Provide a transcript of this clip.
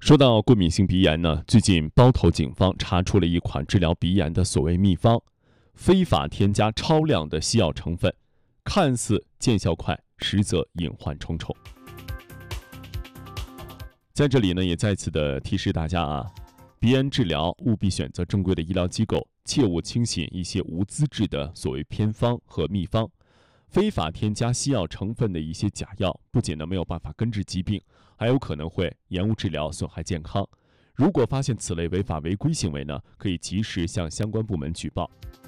说到过敏性鼻炎呢，最近包头警方查出了一款治疗鼻炎的所谓秘方，非法添加超量的西药成分，看似见效快，实则隐患重重。在这里呢，也再次的提示大家啊，鼻炎治疗务必选择正规的医疗机构，切勿轻信一些无资质的所谓偏方和秘方。非法添加西药成分的一些假药，不仅呢没有办法根治疾病，还有可能会延误治疗，损害健康。如果发现此类违法违规行为呢，可以及时向相关部门举报。